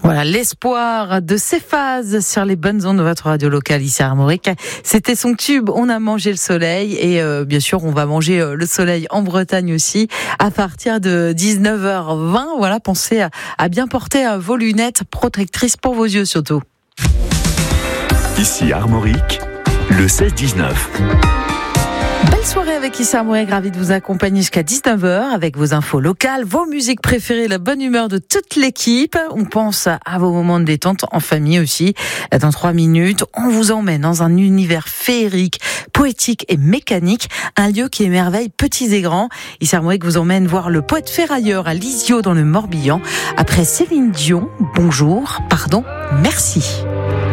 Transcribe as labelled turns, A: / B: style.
A: Voilà, l'espoir de Céphase sur les bonnes ondes de votre radio locale ici à Armorique. C'était son tube, on a mangé le soleil et bien sûr on va manger le soleil en Bretagne aussi à partir de 19h20. Voilà, pensez à bien porter vos lunettes protectrices pour vos yeux surtout.
B: Ici Armorique, le 16-19.
A: Belle soirée avec Issa Armorique, ravi de vous accompagner jusqu'à 19h avec vos infos locales, vos musiques préférées, la bonne humeur de toute l'équipe. On pense à vos moments de détente en famille aussi. Dans 3 minutes, on vous emmène dans un univers féerique, poétique et mécanique, un lieu qui émerveille petits et grands. Issa Armorique vous emmène voir le poète ferrailleur à Lisieux dans le Morbihan. Après Céline Dion, bonjour, pardon, merci.